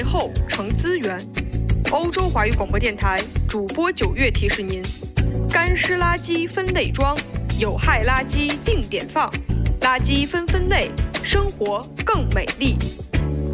背后成资源。欧洲华语广播电台主播9月提示您：干湿垃圾分类装，有害垃圾定点放，垃圾分类，生活更美丽。